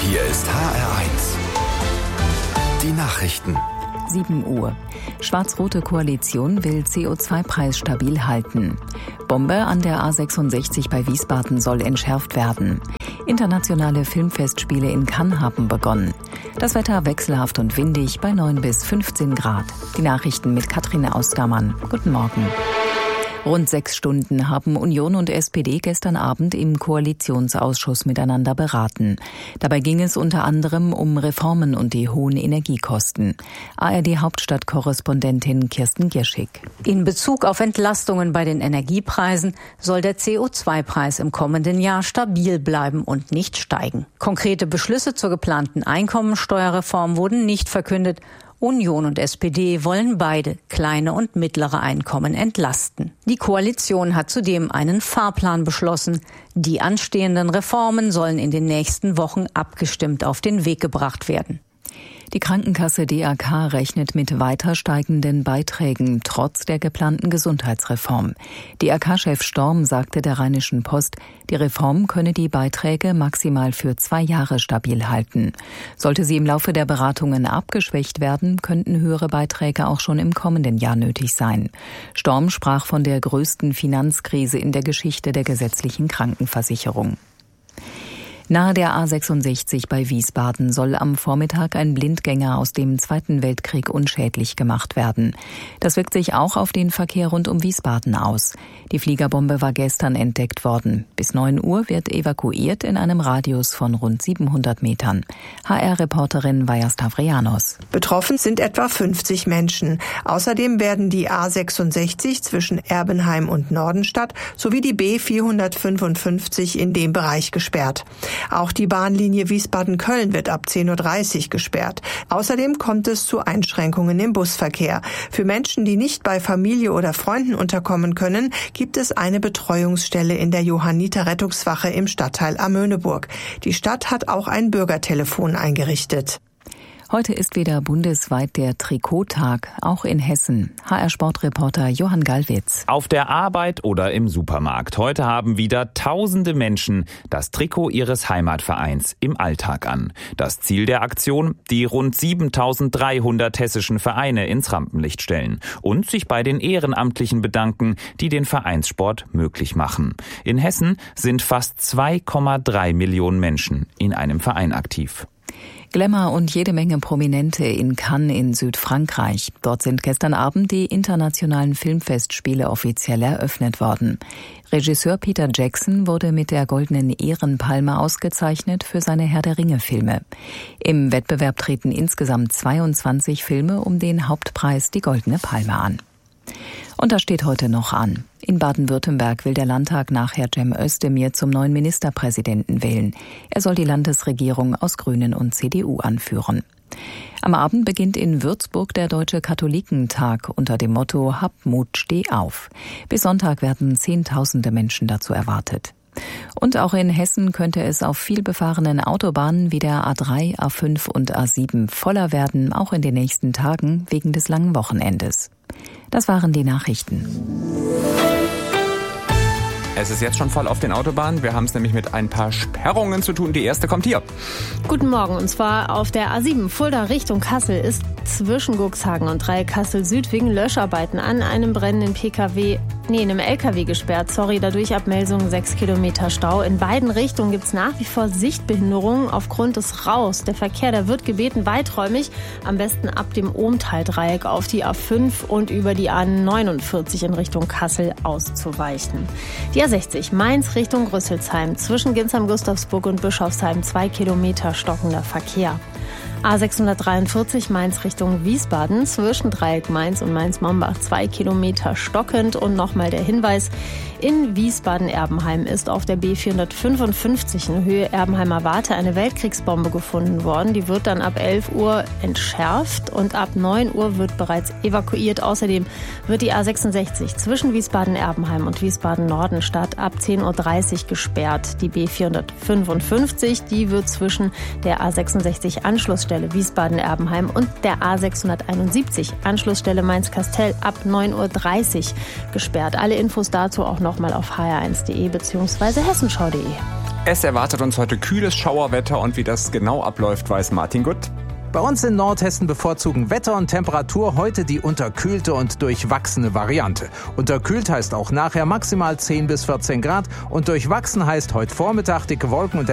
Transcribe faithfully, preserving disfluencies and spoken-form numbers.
Hier ist H R eins. Die Nachrichten. sieben Uhr. Schwarz-rote Koalition will C O zwei Preis stabil halten. Bombe an der A sechsundsechzig bei Wiesbaden soll entschärft werden. Internationale Filmfestspiele in Cannes haben begonnen. Das Wetter wechselhaft und windig bei neun bis fünfzehn Grad. Die Nachrichten mit Katrin Austermann. Guten Morgen. Rund sechs Stunden haben Union und S P D gestern Abend im Koalitionsausschuss miteinander beraten. Dabei ging es unter anderem um Reformen und die hohen Energiekosten. A R D-Hauptstadtkorrespondentin Kirsten Gierschig. In Bezug auf Entlastungen bei den Energiepreisen soll der C O zwei Preis im kommenden Jahr stabil bleiben und nicht steigen. Konkrete Beschlüsse zur geplanten Einkommensteuerreform wurden nicht verkündet. Union und S P D wollen beide kleine und mittlere Einkommen entlasten. Die Koalition hat zudem einen Fahrplan beschlossen. Die anstehenden Reformen sollen in den nächsten Wochen abgestimmt auf den Weg gebracht werden. Die Krankenkasse D A K rechnet mit weiter steigenden Beiträgen trotz der geplanten Gesundheitsreform. D A K-Chef Storm sagte der Rheinischen Post, die Reform könne die Beiträge maximal für zwei Jahre stabil halten. Sollte sie im Laufe der Beratungen abgeschwächt werden, könnten höhere Beiträge auch schon im kommenden Jahr nötig sein. Storm sprach von der größten Finanzkrise in der Geschichte der gesetzlichen Krankenversicherung. Nahe der A sechsundsechzig bei Wiesbaden soll am Vormittag ein Blindgänger aus dem Zweiten Weltkrieg unschädlich gemacht werden. Das wirkt sich auch auf den Verkehr rund um Wiesbaden aus. Die Fliegerbombe war gestern entdeckt worden. Bis neun Uhr wird evakuiert in einem Radius von rund siebenhundert Metern. H R-Reporterin Vaja Stavrianos. Betroffen sind etwa fünfzig Menschen. Außerdem werden die A sechsundsechzig zwischen Erbenheim und Nordenstadt sowie die B vierhundertfünfundfünfzig in dem Bereich gesperrt. Auch die Bahnlinie Wiesbaden-Köln wird ab zehn Uhr dreißig gesperrt. Außerdem kommt es zu Einschränkungen im Busverkehr. Für Menschen, die nicht bei Familie oder Freunden unterkommen können, gibt es eine Betreuungsstelle in der Johanniter-Rettungswache im Stadtteil Amöneburg. Die Stadt hat auch ein Bürgertelefon eingerichtet. Heute ist wieder bundesweit der Trikottag, auch in Hessen. H R-Sportreporter Johann Gallwitz. Auf der Arbeit oder im Supermarkt. Heute haben wieder tausende Menschen das Trikot ihres Heimatvereins im Alltag an. Das Ziel der Aktion? Die rund siebentausenddreihundert hessischen Vereine ins Rampenlicht stellen und sich bei den Ehrenamtlichen bedanken, die den Vereinssport möglich machen. In Hessen sind fast zwei Komma drei Millionen Menschen in einem Verein aktiv. Glamour und jede Menge Prominente in Cannes in Südfrankreich. Dort sind gestern Abend die internationalen Filmfestspiele offiziell eröffnet worden. Regisseur Peter Jackson wurde mit der Goldenen Ehrenpalme ausgezeichnet für seine Herr-der-Ringe-Filme. Im Wettbewerb treten insgesamt zweiundzwanzig Filme um den Hauptpreis die Goldene Palme an. Und das steht heute noch an. In Baden-Württemberg will der Landtag nachher Cem Özdemir zum neuen Ministerpräsidenten wählen. Er soll die Landesregierung aus Grünen und C D U anführen. Am Abend beginnt in Würzburg der Deutsche Katholikentag unter dem Motto Hab Mut, steh auf. Bis Sonntag werden Zehntausende Menschen dazu erwartet. Und auch in Hessen könnte es auf vielbefahrenen Autobahnen wie der A drei, A fünf und A sieben voller werden, auch in den nächsten Tagen wegen des langen Wochenendes. Das waren die Nachrichten. Es ist jetzt schon voll auf den Autobahnen. Wir haben es nämlich mit ein paar Sperrungen zu tun. Die erste kommt hier. Guten Morgen. Und zwar auf der A sieben Fulda Richtung Kassel ist zwischen Guxhagen und Dreieck Kassel Süd wegen Löscharbeiten an einem brennenden P K W, nee, einem L K W gesperrt. Sorry, dadurch ab Melsungen sechs Kilometer Stau. In beiden Richtungen gibt es nach wie vor Sichtbehinderungen aufgrund des Rauchs. Der Verkehr, der wird gebeten, weiträumig, am besten ab dem Ohmtal-Dreieck auf die A fünf und über die A neunundvierzig in Richtung Kassel auszuweichen. Die A sechzig Mainz Richtung Rüsselsheim. Zwischen Ginsheim, Gustavsburg und Bischofsheim zwei Kilometer stockender Verkehr. A sechshundertdreiundvierzig Mainz Richtung Wiesbaden, zwischen Dreieck Mainz und Mainz-Mombach zwei Kilometer stockend. Und nochmal der Hinweis, in Wiesbaden-Erbenheim ist auf der B vierhundertfünfundfünfzig in Höhe Erbenheimer Warte eine Weltkriegsbombe gefunden worden. Die wird dann ab elf Uhr entschärft und ab neun Uhr wird bereits evakuiert. Außerdem wird die A sechsundsechzig zwischen Wiesbaden-Erbenheim und Wiesbaden-Nordenstadt ab zehn Uhr dreißig gesperrt. Die B vierhundertfünfundfünfzig, die wird zwischen der A sechsundsechzig Anschlussstelle Wiesbaden-Erbenheim und der A sechshunderteinundsiebzig Anschlussstelle Mainz-Kastel ab neun Uhr dreißig gesperrt. Alle Infos dazu auch nochmal auf h r eins punkt d e bzw. hessenschau punkt d e. Es erwartet uns heute kühles Schauerwetter und wie das genau abläuft, weiß Martin Gutt. Bei uns in Nordhessen bevorzugen Wetter und Temperatur heute die unterkühlte und durchwachsene Variante. Unterkühlt heißt auch nachher maximal zehn bis vierzehn Grad und durchwachsen heißt heute Vormittag dicke Wolken und